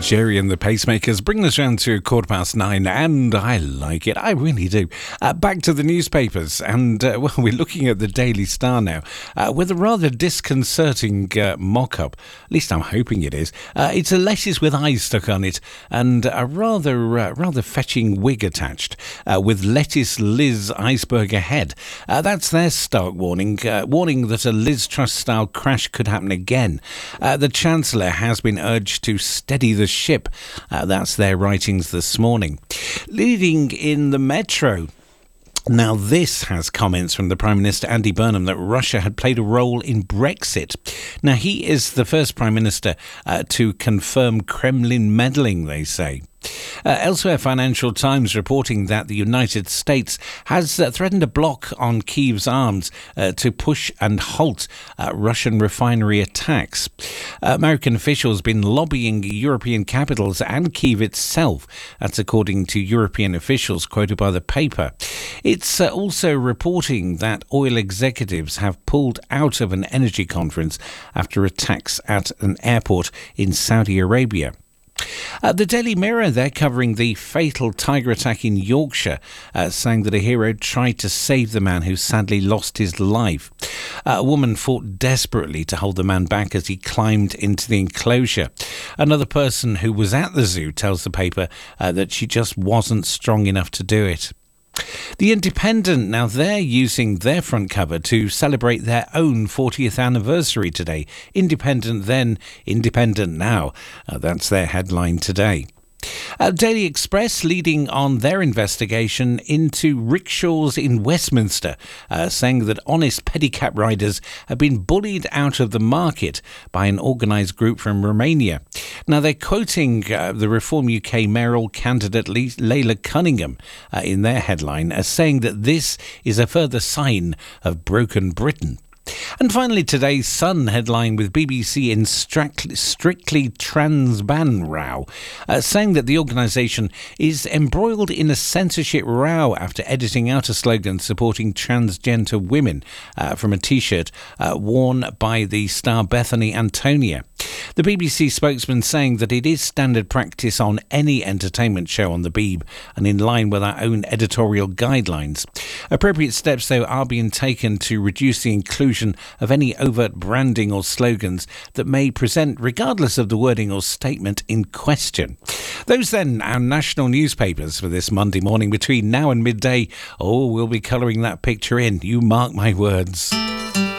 Jerry and the Pacemakers bring us round to 9:15, and I like it. I really do. Back to the newspapers, and we're looking at the Daily Star now with a rather disconcerting mock-up. At least I'm hoping it is. It's a lettuce with eyes stuck on it, and a rather fetching wig attached with Lettuce Liz iceberg ahead. That's their stark warning that a Liz Truss-style crash could happen again. The Chancellor has been urged to steady the ship. That's their writings this morning. Leading in the Metro. Now, this has comments from the Prime Minister, Andy Burnham, that Russia had played a role in Brexit. Now, he is the first Prime Minister to confirm Kremlin meddling, they say. Elsewhere, Financial Times reporting that the United States has threatened a block on Kyiv's arms to push and halt Russian refinery attacks. American officials have been lobbying European capitals and Kyiv itself. That's according to European officials quoted by the paper. It's also reporting that oil executives have pulled out of an energy conference after attacks at an airport in Saudi Arabia. The Daily Mirror, they're covering the fatal tiger attack in Yorkshire, saying that a hero tried to save the man who sadly lost his life. A woman fought desperately to hold the man back as he climbed into the enclosure. Another person who was at the zoo tells the paper that she just wasn't strong enough to do it. The Independent, now they're using their front cover to celebrate their own 40th anniversary today. Independent then, independent now. That's their headline today. Daily Express leading on their investigation into rickshaws in Westminster, saying that honest pedicab riders have been bullied out of the market by an organised group from Romania. Now, they're quoting the Reform UK mayoral candidate Leila Cunningham in their headline as saying that this is a further sign of broken Britain. And finally, today's Sun headline with BBC in strictly trans ban row, saying that the organisation is embroiled in a censorship row after editing out a slogan supporting transgender women from a T-shirt worn by the star Bethany Antonia. The BBC spokesman saying that it is standard practice on any entertainment show on the Beeb and in line with our own editorial guidelines. Appropriate steps, though, are being taken to reduce the inclusion of any overt branding or slogans that may present regardless of the wording or statement in question. Those then, our national newspapers for this Monday morning between now and midday. Oh, we'll be colouring that picture in. You mark my words.